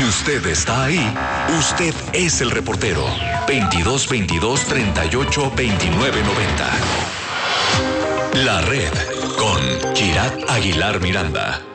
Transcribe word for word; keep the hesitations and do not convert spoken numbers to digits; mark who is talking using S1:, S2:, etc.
S1: usted está ahí, usted es el reportero. veintidós veintidós treinta y ocho veintinueve noventa. La Red con Kirat Aguilar Miranda.